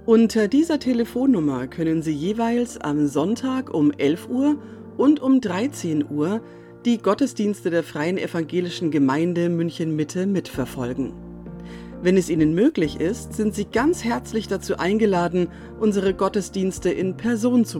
Unter dieser Telefonnummer können Sie jeweils am Sonntag um 11 Uhr und um 13 Uhr die Gottesdienste der Freien Evangelischen Gemeinde München-Mitte mitverfolgen. Wenn es Ihnen möglich ist, sind Sie ganz herzlich dazu eingeladen, unsere Gottesdienste in Person zu